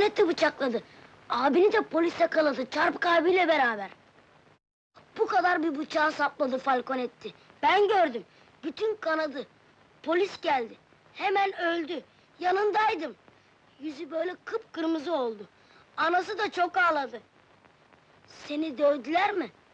Falconetti bıçakladı. Abini de polis yakaladı, Çarpık abiyle beraber. Bu kadar bir bıçağı sapladı Falconetti. Ben gördüm, bütün kanadı. Polis geldi, hemen öldü. Yanındaydım. Yüzü böyle kıpkırmızı oldu. Anası da çok ağladı. Seni dövdüler mi?